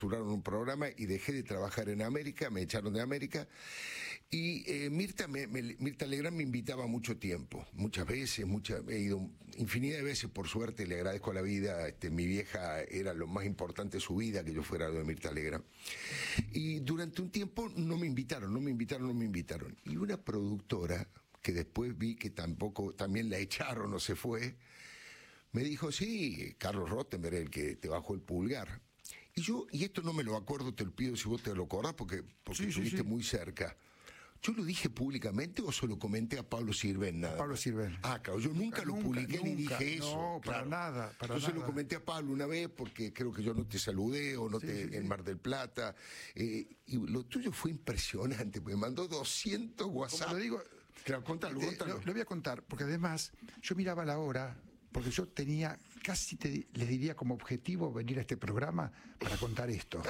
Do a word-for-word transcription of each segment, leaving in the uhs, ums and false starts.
clausuraron un programa y dejé de trabajar en América, me echaron de América, y eh, Mirta, me, me, Mirta Legrand me invitaba mucho tiempo, muchas veces, muchas, he ido infinidad de veces, por suerte, le agradezco a la vida, este, mi vieja era lo más importante de su vida, que yo fuera lo de Mirta Legrand. Y durante un tiempo no me invitaron, no me invitaron, no me invitaron. Y una productora, que después vi que tampoco, también la echaron o se fue, me dijo, sí, Carlos Rottenberg, el que te bajó el pulgar. Y yo, y esto no me lo acuerdo, te lo pido si vos te lo acordás, porque, porque sí, estuviste sí, sí. muy cerca. ¿Yo lo dije públicamente o se lo comenté a Pablo Sirven? Nada? A Pablo Sirven. Ah, claro, yo nunca, nunca lo publiqué nunca, ni dije eso. No, para claro. nada, para Yo se lo nada. comenté a Pablo una vez porque creo que yo no te saludé o no sí, te sí, en sí. Mar del Plata. Eh, y lo tuyo fue impresionante, me mandó doscientos WhatsApp. Como lo digo, claro, contalo, te, contalo. Lo, lo voy a contar, porque además yo miraba la hora, porque yo tenía, casi te, les diría como objetivo venir a este programa para contar esto.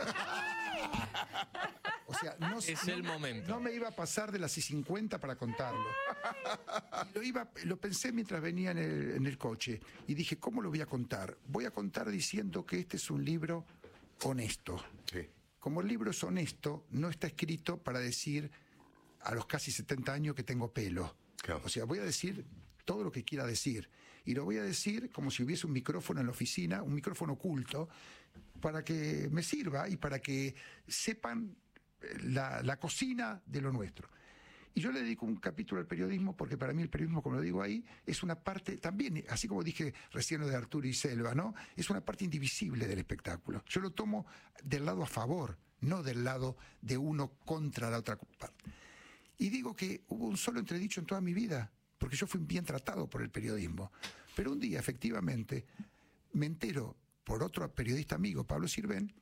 O sea, no, es no, el momento. No me iba a pasar de las I cincuenta para contarlo. Y lo, iba, lo pensé mientras venía en el, en el coche y dije, ¿cómo lo voy a contar? Voy a contar diciendo que este es un libro honesto. Sí. Como el libro es honesto, no está escrito para decir a los casi setenta años que tengo pelo. Claro. O sea, voy a decir todo lo que quiera decir. Y lo voy a decir como si hubiese un micrófono en la oficina, un micrófono oculto, para que me sirva y para que sepan la, la cocina de lo nuestro. Y yo le dedico un capítulo al periodismo porque para mí el periodismo, como lo digo ahí, es una parte también, así como dije recién lo de Arturo y Selva, ¿no? Es una parte indivisible del espectáculo. Yo lo tomo del lado a favor, no del lado de uno contra la otra parte. Y digo que hubo un solo entredicho en toda mi vida, porque yo fui bien tratado por el periodismo. Pero un día, efectivamente, me entero por otro periodista amigo, Pablo Sirven,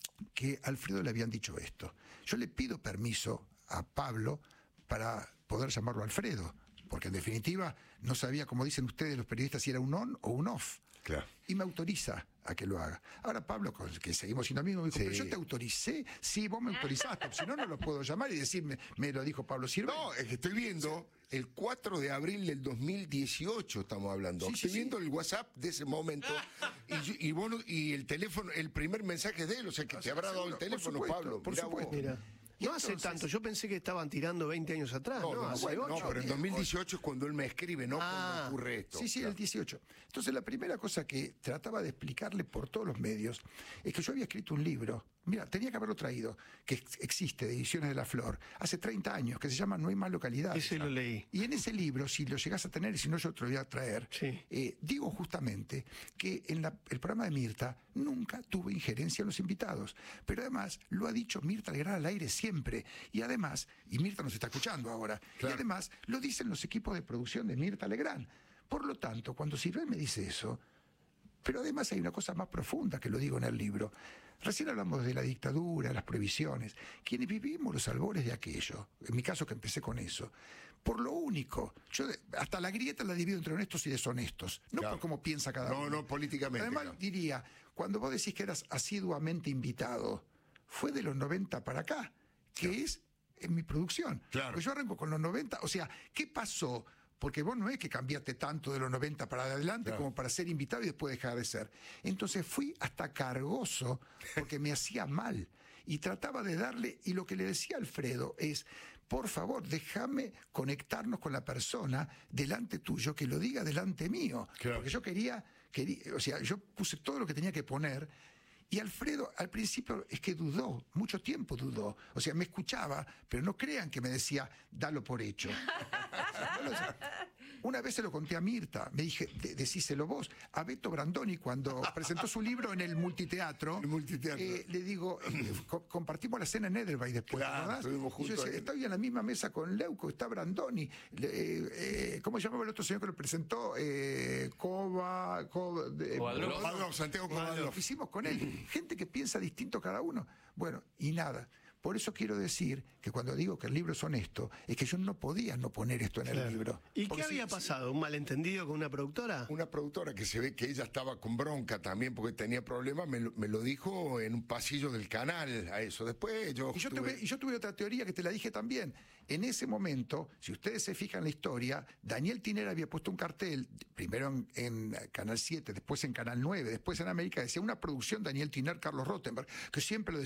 que a Alfredo le habían dicho esto. Yo le pido permiso a Pablo para poder llamarlo Alfredo, porque en definitiva no sabía, como dicen ustedes los periodistas, si era un on o un off. Claro. Y me autoriza a que lo haga. Ahora Pablo, con el que seguimos siendo amigos, me dijo, Sí. pero yo te autoricé, sí, vos me autorizaste, si no, no lo puedo llamar y decirme, me lo dijo Pablo Sirven. No, es que estoy viendo el cuatro de abril del dos mil dieciocho, estamos hablando. Sí, sí, estoy sí. viendo el WhatsApp de ese momento y, yo- y, vos no- y el teléfono, el primer mensaje es de él, o sea que O te sea, habrá dado el seguro, teléfono, por supuesto, Pablo. por Mirá supuesto. vos. Mira. Y No hace entonces- tanto, yo pensé que estaban tirando veinte años atrás, No, ¿no? no, hace bueno, no, ocho. pero en dos mil dieciocho es cuando él me escribe, no Ah. cuando ocurre esto. Sí, sí, Claro. el dieciocho. Entonces, la primera cosa que trataba de explicarle por todos los medios es que yo había escrito un libro, mira, tenía que haberlo traído, que ex- existe, de Ediciones de la Flor, hace treinta años, que se llama No hay más localidades. Ese lo leí. Y en ese libro, si lo llegás a tener, y si no yo te lo voy a traer, Sí. eh, digo justamente que en la- el programa de Mirta nunca tuve injerencia en los invitados. Pero además, lo ha dicho Mirta Legrand al aire siempre. Y además, y Mirta nos está escuchando ahora, Claro. y además lo dicen los equipos de producción de Mirta Legrand. Por lo tanto, cuando Sirven me dice eso, pero además hay una cosa más profunda que lo digo en el libro. Recién hablamos de la dictadura, las prohibiciones. Quienes vivimos los albores de aquello, en mi caso que empecé con eso, por lo único, yo de- hasta la grieta la divido entre honestos y deshonestos, no Claro. por cómo piensa cada No, uno. no, políticamente, Además, claro. diría, cuando vos decís que eras asiduamente invitado, fue de los noventa para acá, que es en mi producción. Claro. Porque yo arranco con los noventa, o sea, ¿qué pasó? Porque vos no es que cambiaste tanto de los noventa para adelante Claro. como para ser invitado y después dejar de ser. Entonces fui hasta cargoso porque me hacía mal y trataba de darle, y lo que le decía a Alfredo es, por favor, déjame conectarnos con la persona delante tuyo, que lo diga delante mío. Claro. Porque yo quería, quería, o sea, yo puse todo lo que tenía que poner. Y Alfredo al principio es que dudó, mucho tiempo dudó. O sea, me escuchaba, pero no crean que me decía, dalo por hecho. Bueno, o sea, una vez se lo conté a Mirta, me dije, de- decíselo vos. A Beto Brandoni, cuando presentó su libro en el multiteatro, El multiteatro. eh, le digo, eh, co- compartimos la cena en Edelweiss después, Claro, ¿verdad? estuvimos Y yo juntos decía, ahí. estoy en la misma mesa con Leuco, está Brandoni. Le- eh, eh, ¿Cómo se llamaba el otro señor que lo presentó? Eh, Cova... Cova de- Kovadlov. Kovadlov, Santiago Kovadlov. Hicimos con él. Gente que piensa distinto cada uno. Bueno, y nada. Por eso quiero decir que cuando digo que el libro es honesto, es que yo no podía no poner esto en Claro. el libro. ¿Y Porque qué si- había si- pasado? ¿Un malentendido con una productora? Una productora que se ve que ella estaba con bronca también porque tenía problemas, me lo, me lo dijo en un pasillo del canal a eso. Después yo Y yo, tuve- tuve, y yo tuve otra teoría que te la dije también. En ese momento, si ustedes se fijan en la historia, Daniel Tiner había puesto un cartel, primero en, en Canal siete, después en Canal nueve, después en América, decía una producción Daniel Tiner, Carlos Rottenberg, que siempre lo